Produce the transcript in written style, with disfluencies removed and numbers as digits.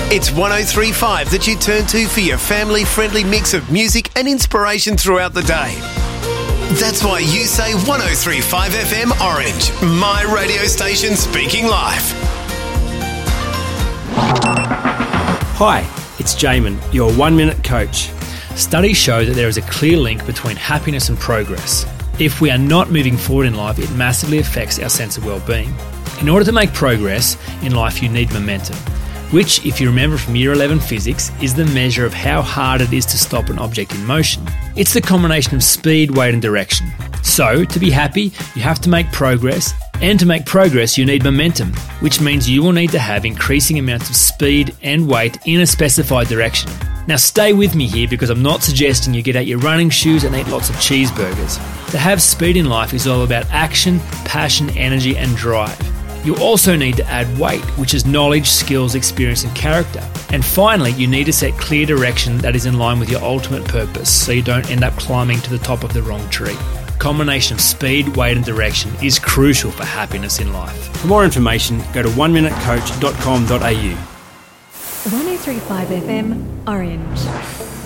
It's 103.5 that you turn to for your family-friendly mix of music and inspiration throughout the day. That's why you say 103.5 FM Orange, my radio station speaking live. Hi, it's Jamin, your 1-minute coach. Studies show that there is a clear link between happiness and progress. If we are not moving forward in life, it massively affects our sense of well-being. In order to make progress in life, you need momentum, which, if you remember from Year 11 physics, is the measure of how hard it is to stop an object in motion. It's the combination of speed, weight and direction. So, to be happy, you have to make progress, and to make progress you need momentum, which means you will need to have increasing amounts of speed and weight in a specified direction. Now stay with me here because I'm not suggesting you get out your running shoes and eat lots of cheeseburgers. To have speed in life is all about action, passion, energy and drive. You also need to add weight, which is knowledge, skills, experience and character. And finally, you need to set clear direction that is in line with your ultimate purpose so you don't end up climbing to the top of the wrong tree. Combination of speed, weight and direction is crucial for happiness in life. For more information, go to oneminutecoach.com.au. 103.5 FM Orange.